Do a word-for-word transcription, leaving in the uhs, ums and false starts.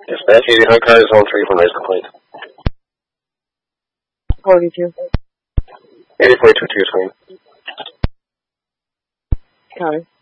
Dispatch eighty-nine cars, zone three for noise complaint. forty-two. eighty-four two two screen. Copy.